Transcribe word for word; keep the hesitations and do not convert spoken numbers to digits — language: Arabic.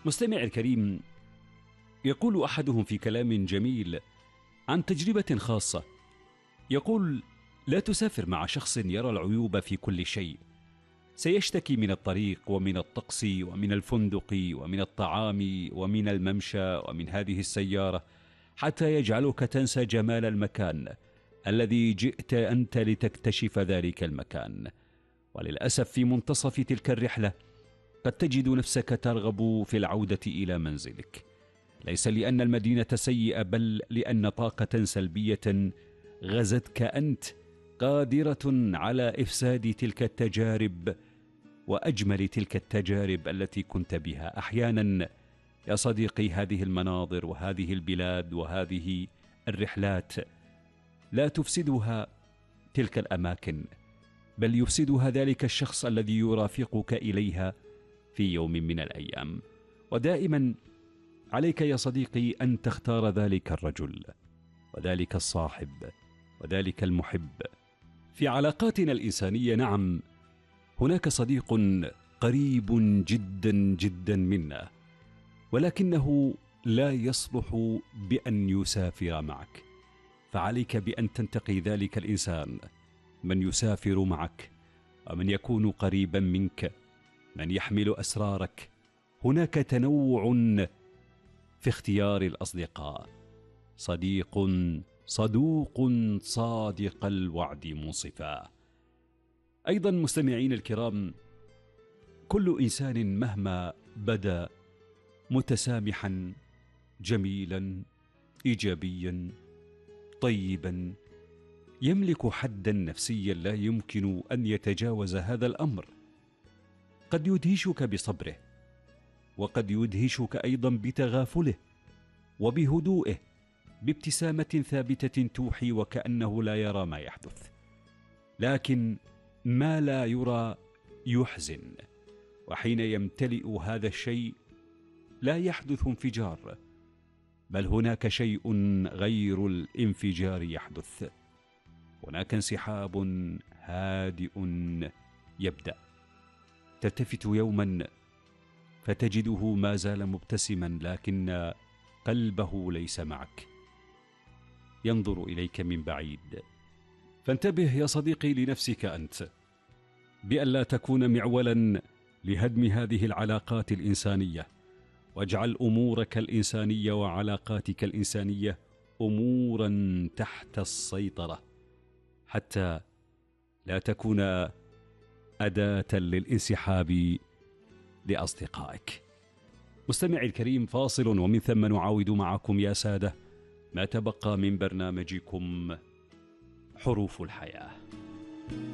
مستمع الكريم، يقول أحدهم في كلام جميل عن تجربة خاصة، يقول: لا تسافر مع شخص يرى العيوب في كل شيء، سيشتكي من الطريق ومن الطقس ومن الفندق ومن الطعام ومن الممشى ومن هذه السيارة، حتى يجعلك تنسى جمال المكان الذي جئت أنت لتكتشف ذلك المكان. وللأسف في منتصف تلك الرحلة قد تجد نفسك ترغب في العودة إلى منزلك، ليس لأن المدينة سيئة، بل لأن طاقة سلبية غزتك أنت قادرة على إفساد تلك التجارب وأجمل تلك التجارب التي كنت بها. أحيانا يا صديقي هذه المناظر وهذه البلاد وهذه الرحلات لا تفسدها تلك الأماكن، بل يفسدها ذلك الشخص الذي يرافقك إليها في يوم من الأيام. ودائما عليك يا صديقي أن تختار ذلك الرجل وذلك الصاحب وذلك المحب. في علاقاتنا الإنسانية نعم هناك صديق قريب جدا جدا منا، ولكنه لا يصلح بأن يسافر معك، فعليك بأن تنتقي ذلك الإنسان، من يسافر معك ومن يكون قريبا منك، من يحمل أسرارك. هناك تنوع في اختيار الأصدقاء، صديق صدوق صادق الوعد منصفا. أيضا مستمعين الكرام، كل إنسان مهما بدا متسامحا جميلا إيجابيا طيبا يملك حدا نفسيا لا يمكن أن يتجاوز هذا الأمر. قد يدهشك بصبره، وقد يدهشك أيضا بتغافله وبهدوئه، بابتسامة ثابتة توحي وكأنه لا يرى ما يحدث. لكن ما لا يرى يحزن، وحين يمتلئ هذا الشيء لا يحدث انفجار، بل هناك شيء غير الانفجار يحدث. هناك انسحاب هادئ يبدأ. تلتفت يوما فتجده ما زال مبتسما، لكن قلبه ليس معك، ينظر إليك من بعيد. فانتبه يا صديقي لنفسك أنت، بأن لا تكون معولا لهدم هذه العلاقات الإنسانية، واجعل أمورك الإنسانية وعلاقاتك الإنسانية أمورا تحت السيطرة، حتى لا تكون أداة للانسحاب لأصدقائك. مستمعي الكريم، فاصل ومن ثم نعاود معكم يا سادة ما تبقى من برنامجكم حروف الحياة.